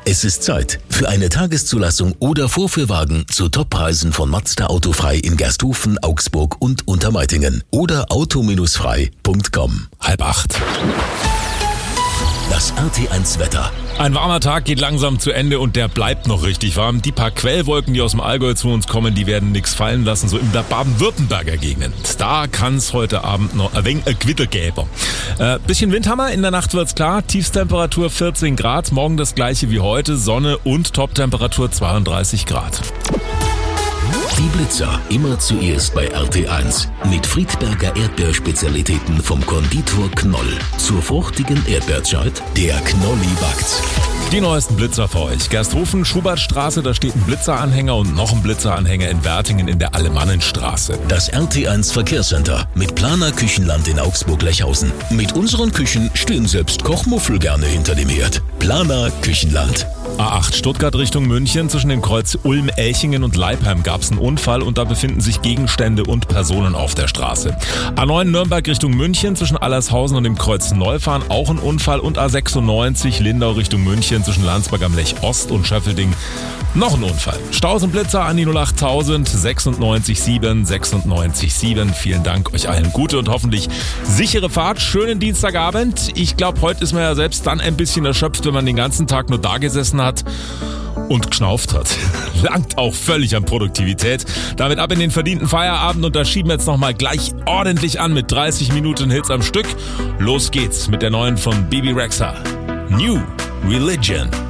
Es ist Zeit für eine Tageszulassung oder Vorführwagen zu Toppreisen von Mazda Autofrei in Gersthofen, Augsburg und Untermeitingen oder auto-frei.com. 7:30. Das RT1 Wetter. Ein warmer Tag geht langsam zu Ende und der bleibt noch richtig warm. Die paar Quellwolken, die aus dem Allgäu zu uns kommen, die werden nichts fallen lassen, so in der Baden-Württemberger Gegend. Da kann es heute Abend noch ein wenig Gewitter geben. Bisschen Windhammer, in der Nacht wird's klar. Tiefstemperatur 14 Grad, morgen das gleiche wie heute, Sonne und Toptemperatur 32 Grad. Die Blitzer immer zuerst bei RT1 mit Friedberger Erdbeerspezialitäten vom Konditor Knoll. Zur fruchtigen Erdbeerzeit, der Knolli backt's. Die neuesten Blitzer für euch. Gersthofen, Schubertstraße, da steht ein Blitzeranhänger und noch ein Blitzeranhänger in Wertingen in der Alemannenstraße. Das RT1 Verkehrscenter mit Planer Küchenland in Augsburg-Lechhausen. Mit unseren Küchen stehen selbst Kochmuffel gerne hinter dem Herd. Planer Küchenland. A8 Stuttgart Richtung München. Zwischen dem Kreuz Ulm-Elchingen und Leipheim gab es einen Unfall und da befinden sich Gegenstände und Personen auf der Straße. A9 Nürnberg Richtung München. Zwischen Allershausen und dem Kreuz Neufahren auch ein Unfall. Und A96 Lindau Richtung München. Zwischen Landsberg am Lech Ost und Schöffelding noch ein Unfall. Staus und Blitzer an die 08000 96 7. Vielen Dank, euch allen gute und hoffentlich sichere Fahrt. Schönen Dienstagabend. Ich glaube, heute ist man ja selbst dann ein bisschen erschöpft, wenn man den ganzen Tag nur da gesessen hat und geschnauft hat. Langt auch völlig an Produktivität. Damit ab in den verdienten Feierabend und da schieben wir jetzt nochmal gleich ordentlich an mit 30 Minuten Hits am Stück. Los geht's mit der neuen von Bebe Rexha. New Religion.